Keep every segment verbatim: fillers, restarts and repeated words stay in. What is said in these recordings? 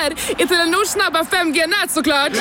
här i Telenors snabba fem G-nät såklart.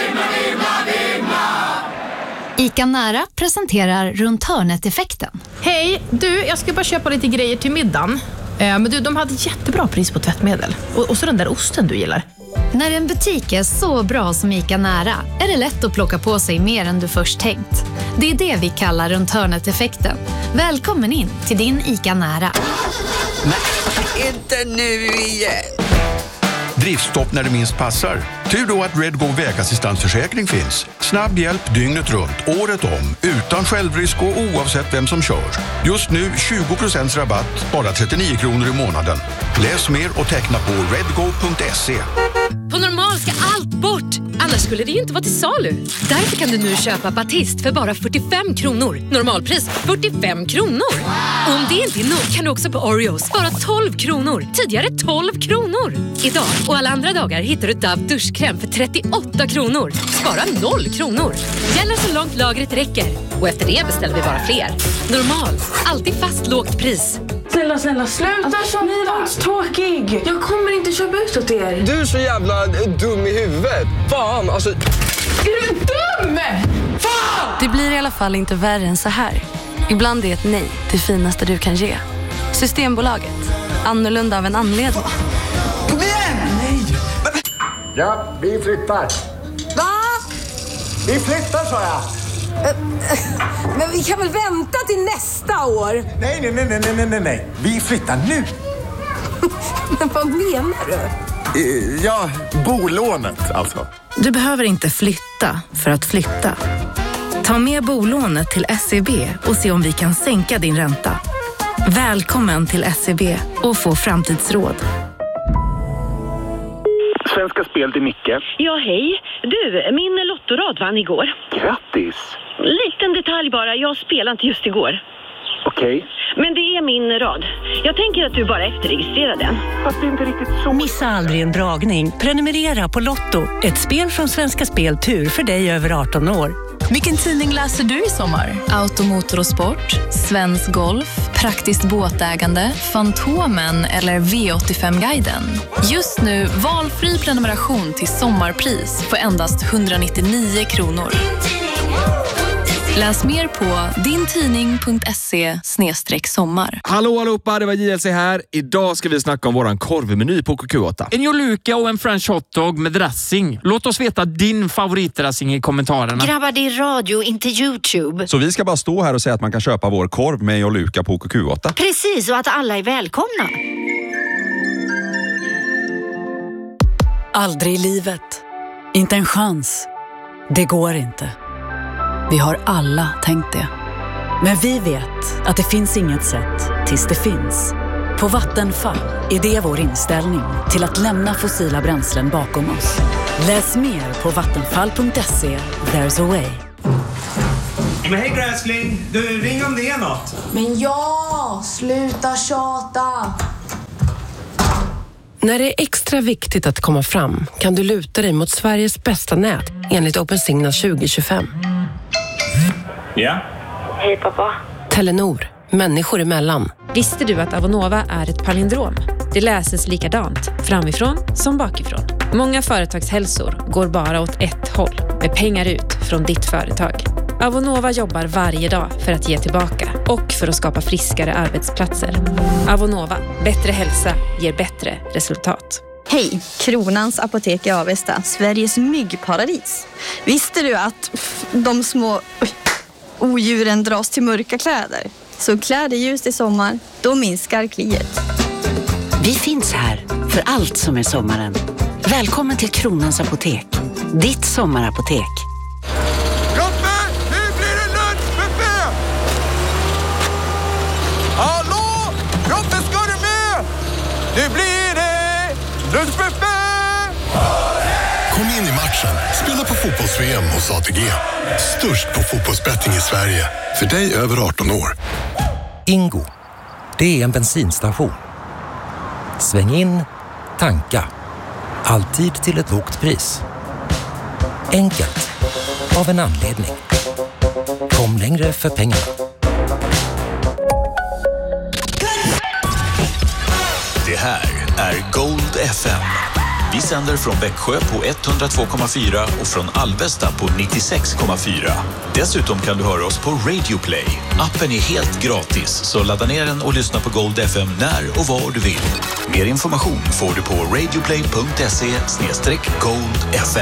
ICA Nära presenterar runt hörnet-effekten. Hej, du, jag ska bara köpa lite grejer till middagen. Eh, men du, de hade jättebra pris på tvättmedel. Och, och så den där osten du gillar. När en butik är så bra som ICA Nära är det lätt att plocka på sig mer än du först tänkt. Det är det vi kallar runt hörnet-effekten. Välkommen in till din ICA Nära. Men inte nu igen. Driftstopp när det minst passar. Tur då att Redgo vägassistansförsäkring finns. Snabb hjälp dygnet runt, året om, utan självrisk och oavsett vem som kör. Just nu tjugo procent rabatt, bara trettionio kronor i månaden. Läs mer och teckna på redgo punkt se. På Normal ska allt bort, annars skulle det ju inte vara till salu. Därför kan du nu köpa Batist för bara fyrtiofem kronor. Normalpris fyrtiofem kronor. Och om det inte är nog kan du också på Oreos bara tolv kronor. Tidigare tolv kronor. Idag och alla andra dagar hittar du Dove duschkräm för trettioåtta kronor. Spara noll kronor. Gäller så långt lagret räcker. Och efter det beställer vi bara fler. Normal, alltid fast lågt pris. Snälla, snälla, sluta alltså, ni var tråkig. Jag kommer inte köpa ut åt er. Du är så jävla dum i huvudet. Fan, alltså... Är du dum? Fan! Det blir i alla fall inte värre än så här. Ibland är ett nej det finaste du kan ge. Systembolaget. Annorlunda av en anledning. Kom igen! Nej! Ja, vi flyttar. Va? Vi flyttar, sa jag. Men vi kan väl vänta till nästa år? Nej, nej, nej, nej, nej, nej, nej. Vi flyttar nu. Men vad menar du? Ja, bolånet alltså. Du behöver inte flytta för att flytta. Ta med bolånet till S E B och se om vi kan sänka din ränta. Välkommen till S E B och få framtidsråd. Svenska Spel till Micke. Ja, hej. Du, min lottorad vann igår. Grattis! Liten detalj bara, jag spelade inte just igår. Okej. Okay. Men det är min rad. Jag tänker att du bara efterregistrerar den. Fast det är inte riktigt så... Missa aldrig en dragning. Prenumerera på Lotto. Ett spel från Svenska Spel Tur för dig över arton år. Vilken tidning läser du i sommar? Automotor och sport, Svensk Golf, Praktiskt båtägande, Fantomen eller V åttiofem-guiden. Just nu valfri prenumeration till sommarpris för endast etthundranittionio kronor. Läs mer på dintidning punkt se slash sommar. Hallå allihopa, det var J L C här. Idag ska vi snacka om våran korvmeny på K Q åtta. En joluka och en french hotdog med dressing. Låt oss veta din favoritdressing i kommentarerna. Grabbar, det är radio, inte YouTube. Så vi ska bara stå här och säga att man kan köpa vår korv med joluka på K Q åtta. Precis, och att alla är välkomna. Aldrig i livet. Inte en chans. Det går inte. Vi har alla tänkt det. Men vi vet att det finns inget sätt tills det finns. På Vattenfall är det vår inställning till att lämna fossila bränslen bakom oss. Läs mer på vattenfall punkt se. There's a way. Men hej gräsling, du ring om det är något. Men ja, sluta tjata. När det är extra viktigt att komma fram kan du luta dig mot Sveriges bästa nät enligt OpenSignal tjugo tjugofem. Ja? Hej pappa. Telenor, människor emellan. Visste du att Avonova är ett palindrom? Det läses likadant, framifrån som bakifrån. Många företagshälsor går bara åt ett håll, med pengar ut från ditt företag. Avonova jobbar varje dag för att ge tillbaka och för att skapa friskare arbetsplatser. Avonova, bättre hälsa ger bättre resultat. Hej, Kronans Apotek i Avesta, Sveriges myggparadis. Visste du att pff, de små oj, odjuren dras till mörka kläder? Så klä dig ljust i sommar, då minskar kliet. Vi finns här för allt som är sommaren. Välkommen till Kronans Apotek, ditt sommarapotek. Roppe, nu blir det lunchbuffé! Hallå? Roppe, ska du med? Nu blir det lunchbuffé! Kom in i matchen. Spela på fotbolls-V M hos A T G. Störst på fotbollsbetting i Sverige. För dig över arton år. Ingo. Det är en bensinstation. Sväng in, tanka. Alltid till ett lågt pris. Enkelt. Av en anledning. Kom längre för pengarna. Det här är Gold F M. Vi sänder från Växjö på etthundratvå komma fyra och från Alvesta på nittiosex komma fyra. Dessutom kan du höra oss på Radio Play. Appen är helt gratis, så ladda ner den och lyssna på Gold F M när och var du vill. Mer information får du på radioplay punkt se slash gold f m.